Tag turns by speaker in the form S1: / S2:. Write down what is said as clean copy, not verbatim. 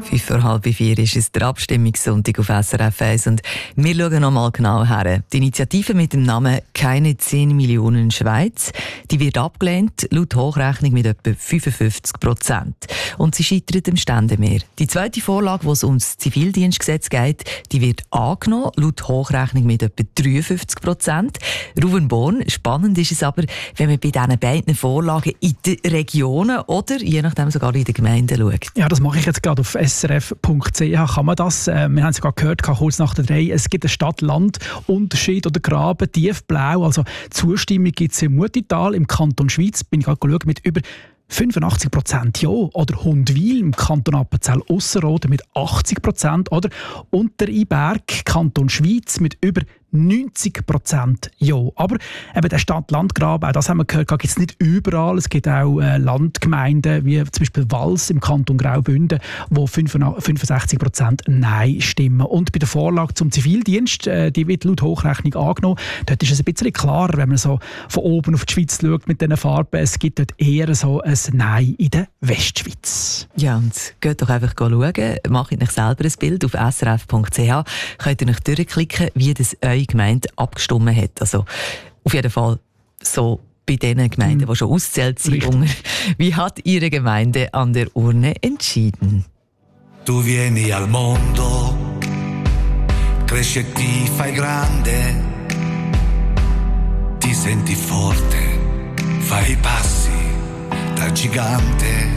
S1: 3:05 ist es der Abstimmungssonntag auf SRF 1 und wir schauen noch mal genau her. Die Initiative mit dem Namen «Keine 10 Millionen Schweiz», die wird abgelehnt, laut Hochrechnung mit etwa 55%. Und sie scheitert am Ständemehr. Die zweite Vorlage, wo es ums Zivildienstgesetz geht, die wird angenommen, laut Hochrechnung mit etwa 53%. Ruven Born, spannend ist es aber, wenn man bei diesen beiden Vorlagen in den Regionen oder je nachdem sogar in den Gemeinden schaut.
S2: Ja, das mache ich jetzt gerade auf srf.ch. Kann man das? Wir haben es gerade gehört, kurz nach der 3. Es gibt einen Stadt-Land-Unterschied oder Graben, tiefblau. Also Zustimmung gibt es im Mutital, im Kanton Schweiz. Bin ich gerade geschaut, mit über 85% ja. Oder Hundwil im Kanton Appenzell-Ausserrhoden mit 80%. Oder Untereinberg, Kanton Schweiz mit über 90% ja. Aber eben der Stadt-Land-Graben, auch das haben wir gehört, gibt es nicht überall. Es gibt auch Landgemeinden, wie zum Beispiel Vals im Kanton Graubünden, wo 65% Nein stimmen. Und bei der Vorlage zum Zivildienst, die wird laut Hochrechnung angenommen. Dort ist es ein bisschen klarer, wenn man so von oben auf die Schweiz schaut mit diesen Farben. Es gibt dort eher so ein Nein in der Westschweiz.
S1: Ja, und geht doch einfach schauen. Macht euch selber ein Bild auf srf.ch. Könnt ihr euch durchklicken, wie das eure Gemeinde abgestimmt hat. Also auf jeden Fall so bei den Gemeinden, die schon auszählt sind. Wie hat Ihre Gemeinde an der Urne entschieden?
S3: Tu vieni al mondo, cresci e ti fai grande, ti senti forte, fai i passi da gigante.